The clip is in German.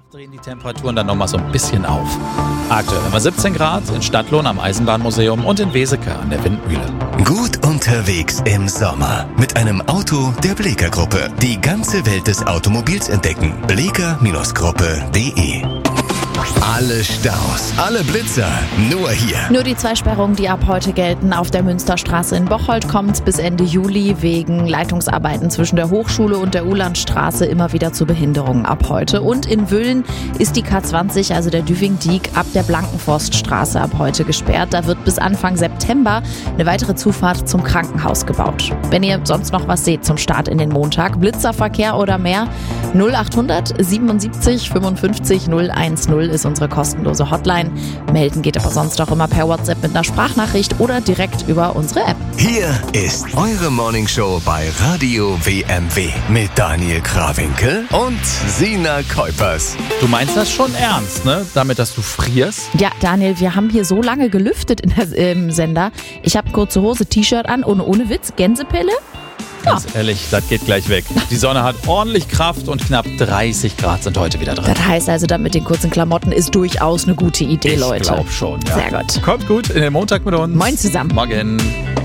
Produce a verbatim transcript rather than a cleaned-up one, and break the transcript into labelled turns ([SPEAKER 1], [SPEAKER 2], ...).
[SPEAKER 1] drehen die Temperaturen dann nochmal so ein bisschen auf. Aktuell haben wir siebzehn Grad in Stadtlohn am Eisenbahnmuseum und in Weseke an der Windmühle.
[SPEAKER 2] Gut unterwegs im Sommer mit einem Auto der Bleeker Gruppe. Die ganze Welt des Automobils entdecken. bleeker Gruppe punkt de. Alle Staus, alle Blitzer, nur hier.
[SPEAKER 3] Nur die zwei Sperrungen, die ab heute gelten. Auf der Münsterstraße in Bocholt kommt es bis Ende Juli wegen Leitungsarbeiten zwischen der Hochschule und der Uhlandstraße immer wieder zu Behinderungen ab heute. Und in Wüllen ist die K zwanzig, also der Düving-Diek, ab der Blankenforststraße ab heute gesperrt. Da wird bis Anfang September eine weitere Zufahrt zum Krankenhaus gebaut. Wenn ihr sonst noch was seht zum Start in den Montag, Blitzerverkehr oder mehr, null achthundert siebenundsiebzig fünfundfünfzig null eins null ist unsere kostenlose Hotline. Melden geht aber sonst auch immer per WhatsApp mit einer Sprachnachricht oder direkt über unsere App.
[SPEAKER 2] Hier ist eure Morningshow bei Radio W M W mit Daniel Krawinkel und Sina Kuipers.
[SPEAKER 1] Du meinst das schon ernst, ne? Damit, dass du frierst?
[SPEAKER 3] Ja, Daniel, wir haben hier so lange gelüftet in der, im Sender. Ich habe kurze Hose, T-Shirt an und ohne Witz, Gänsepelle.
[SPEAKER 1] Ganz ehrlich, das geht gleich weg. Die Sonne hat ordentlich Kraft und knapp dreißig Grad sind heute wieder drin.
[SPEAKER 3] Das heißt also, das mit den kurzen Klamotten ist durchaus eine gute Idee,
[SPEAKER 1] Ich
[SPEAKER 3] Leute.
[SPEAKER 1] glaube schon, ja.
[SPEAKER 3] Sehr gut.
[SPEAKER 1] Kommt gut in den Montag mit uns.
[SPEAKER 3] Moin zusammen.
[SPEAKER 1] Morgen.